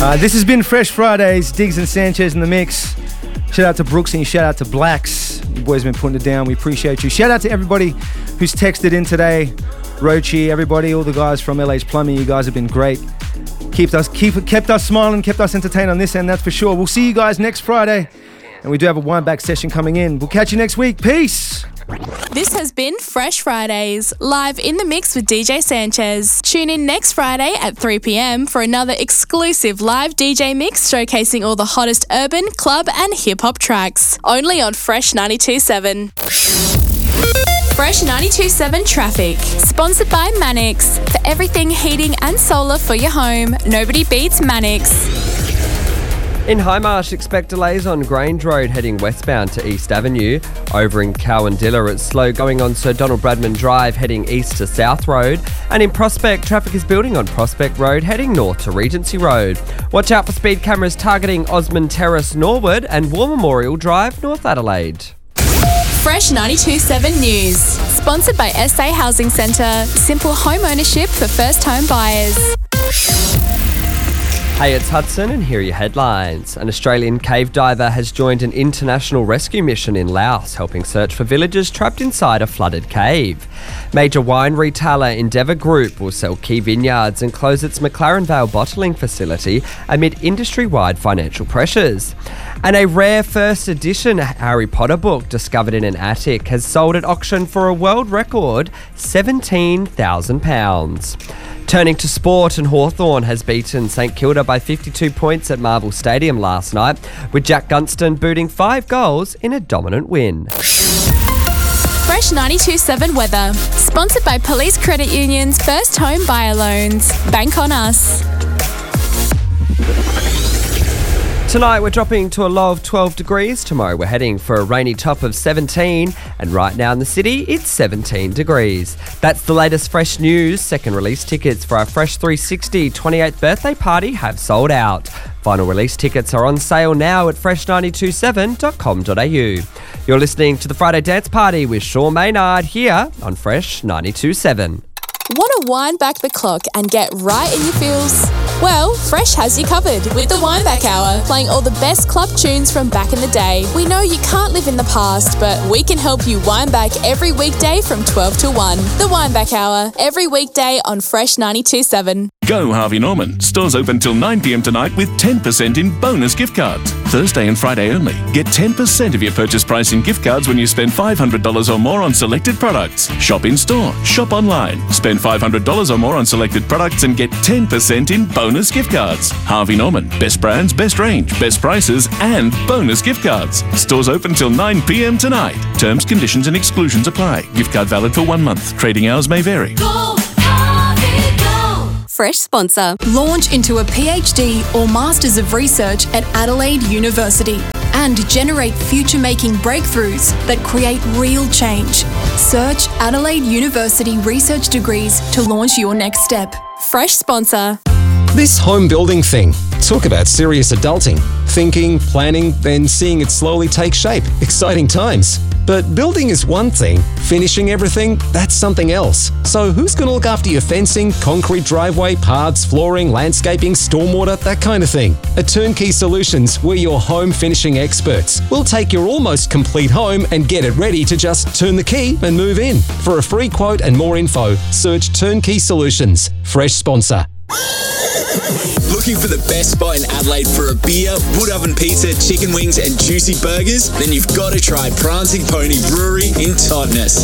This has been Fresh Fridays, Diggs and Sanchez in the mix. Shout out to Brooksy, shout out to Blacks. You boys have been putting it down, we appreciate you. Shout out to everybody who's texted in today. Rochi, everybody, all the guys from LA's Plumbing, you guys have been great. Kept us smiling, kept us entertained on this end, that's for sure. We'll see you guys next Friday. And we do have a wind back session coming in. We'll catch you next week. Peace. This has been Fresh Fridays, live in the mix with DJ Sanchez. Tune in next Friday at 3 p.m. for another exclusive live DJ mix showcasing all the hottest urban, club and hip-hop tracks. Only on Fresh 92.7. Fresh 92.7 Traffic. Sponsored by Manix. For everything heating and solar for your home, nobody beats Manix. In Highmarsh, expect delays on Grange Road heading westbound to East Avenue. Over in Cowandilla, it's slow going on Sir Donald Bradman Drive heading east to South Road. And in Prospect, traffic is building on Prospect Road heading north to Regency Road. Watch out for speed cameras targeting Osmond Terrace Norwood and War Memorial Drive, North Adelaide. Fresh 92.7 News. Sponsored by SA Housing Centre. Simple home ownership for first home buyers. Hey, it's Hudson, and here are your headlines. An Australian cave diver has joined an international rescue mission in Laos, helping search for villagers trapped inside a flooded cave. Major wine retailer Endeavour Group will sell key vineyards and close its McLaren Vale bottling facility amid industry-wide financial pressures. And a rare first edition Harry Potter book discovered in an attic has sold at auction for a world record £17,000. Turning to sport, and Hawthorn has beaten St Kilda by 52 points at Marvel Stadium last night, with Jack Gunston booting 5 goals in a dominant win. Fresh 92.7 Weather. Sponsored by Police Credit Union's First Home Buyer Loans. Bank on us. Tonight we're dropping to a low of 12 degrees. Tomorrow we're heading for a rainy top of 17. And right now in the city, it's 17 degrees. That's the latest Fresh news. Second release tickets for our Fresh 360 28th birthday party have sold out. Final release tickets are on sale now at fresh927.com.au. You're listening to the Friday Dance Party with Sean Maynard here on Fresh 92.7. Want to wind back the clock and get right in your feels? Well, Fresh has you covered with the Wind Back Hour, playing all the best club tunes from back in the day. We know you can't live in the past, but we can help you wind back every weekday from 12 to 1. The Wind Back Hour, every weekday on Fresh 92.7. Go Harvey Norman. Stores open till 9 p.m. tonight with 10% in bonus gift cards. Thursday and Friday only. Get 10% of your purchase price in gift cards when you spend $500 or more on selected products. Shop in store, shop online. Spend $500 or more on selected products and get 10% in bonus gift cards. Harvey Norman. Best brands, best range, best prices and bonus gift cards. Stores open till 9 p.m. tonight. Terms, conditions and exclusions apply. Gift card valid for 1 month. Trading hours may vary. Go, Harvey, go! Fresh sponsor. Launch into a PhD or Masters of Research at Adelaide University and generate future-making breakthroughs that create real change. Search Adelaide University Research Degrees to launch your next step. Fresh sponsor. This home building thing. Talk about serious adulting. Thinking, planning, then seeing it slowly take shape. Exciting times. But building is one thing. Finishing everything, that's something else. So who's going to look after your fencing, concrete driveway, paths, flooring, landscaping, stormwater, that kind of thing? At Turnkey Solutions, we're your home finishing experts. We'll take your almost complete home and get it ready to just turn the key and move in. For a free quote and more info, search Turnkey Solutions. Fresh sponsor. Looking for the best spot in Adelaide for a beer, wood oven pizza, chicken wings and juicy burgers? Then you've got to try Prancing Pony Brewery in Totnes.